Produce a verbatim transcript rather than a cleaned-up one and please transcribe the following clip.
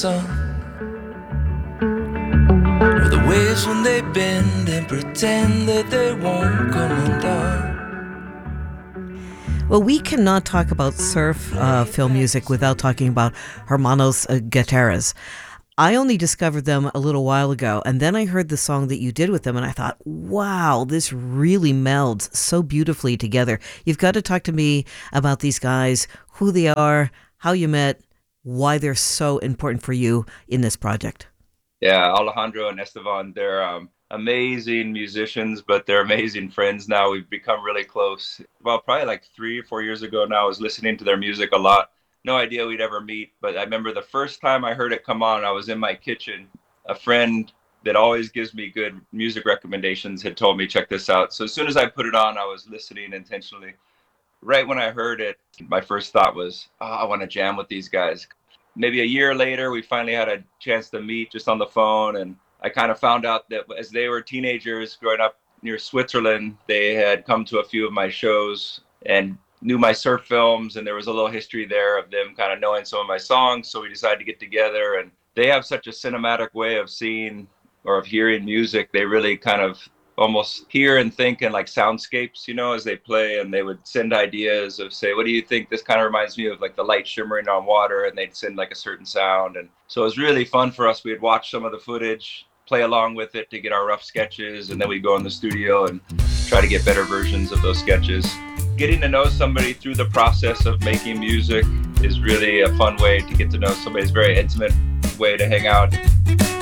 sun, or the waves when they bend and pretend that they won't come undone. Well, we cannot talk about surf uh, film music without talking about Hermanos uh, Gutierrez. I only discovered them a little while ago, and then I heard the song that you did with them, and I thought, wow, this really melds so beautifully together. You've got to talk to me about these guys, who they are, how you met, why they're so important for you in this project. Yeah, Alejandro and Esteban, they're um, amazing musicians, but they're amazing friends now. We've become really close. Well, probably like three or four years ago now, I was listening to their music a lot. No idea we'd ever meet, but I remember the first time I heard it come on, I was in my kitchen. A friend that always gives me good music recommendations had told me, check this out. So as soon as I put it on, I was listening intentionally. Right when I heard it, my first thought was, oh, I want to jam with these guys. Maybe a year later, we finally had a chance to meet just on the phone. And I kind of found out that as they were teenagers growing up near Switzerland, they had come to a few of my shows and knew my surf films. And there was a little history there of them kind of knowing some of my songs. So we decided to get together. And they have such a cinematic way of seeing or of hearing music. They really kind of almost hear and think in like soundscapes, you know, as they play, and they would send ideas of, say, what do you think? This kind of reminds me of like the light shimmering on water, and they'd send like a certain sound. And so it was really fun for us. We'd watch some of the footage, play along with it to get our rough sketches, and then we'd go in the studio and try to get better versions of those sketches. Getting to know somebody through the process of making music is really a fun way to get to know somebody. It's a very intimate way to hang out.